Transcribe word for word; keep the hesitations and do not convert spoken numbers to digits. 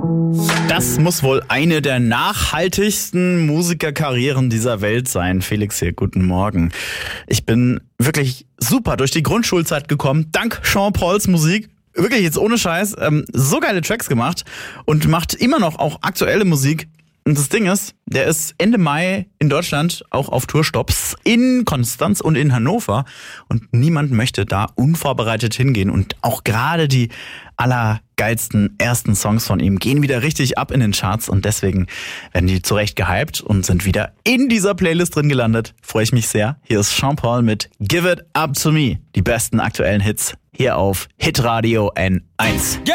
Das muss wohl eine der nachhaltigsten Musikerkarrieren dieser Welt sein. Felix hier, guten Morgen. Ich bin wirklich super durch die Grundschulzeit gekommen, dank Sean Pauls Musik. Wirklich jetzt ohne Scheiß, ähm, so geile Tracks gemacht und macht immer noch auch aktuelle Musik. Und das Ding ist, der ist Ende Mai in Deutschland auch auf Tourstops in Konstanz und in Hannover. Und niemand möchte da unvorbereitet hingehen. Und auch gerade die allergeilsten ersten Songs von ihm gehen wieder richtig ab in den Charts. Und deswegen werden die zurecht gehypt und sind wieder in dieser Playlist drin gelandet. Freue ich mich sehr. Hier ist Sean Paul mit Give It Up To Me. Die besten aktuellen Hits hier auf Hitradio N eins.